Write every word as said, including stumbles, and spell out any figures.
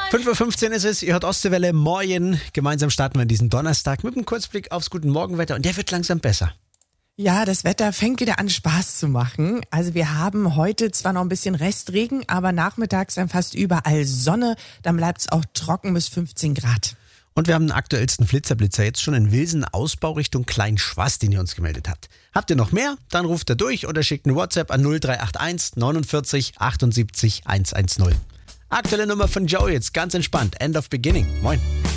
fünf Uhr fünfzehn ist es, ihr hört Ostseewelle, Moin. Gemeinsam starten wir diesen Donnerstag mit einem Kurzblick aufs Guten Morgenwetter und der wird langsam besser. Ja, das Wetter fängt wieder an Spaß zu machen. Also wir haben heute zwar noch ein bisschen Restregen, aber nachmittags dann fast überall Sonne. Dann bleibt es auch trocken bis fünfzehn Grad. Und wir haben den aktuellsten Flitzerblitzer jetzt schon in Wilsen, Ausbau Richtung Kleinschwass, den ihr uns gemeldet habt. Habt ihr noch mehr? Dann ruft ihr durch oder schickt eine WhatsApp an null drei acht eins neunundvierzig achtundsiebzig hundertzehn. Aktuelle Nummer von Joe jetzt, ganz entspannt. End of Beginning. Moin.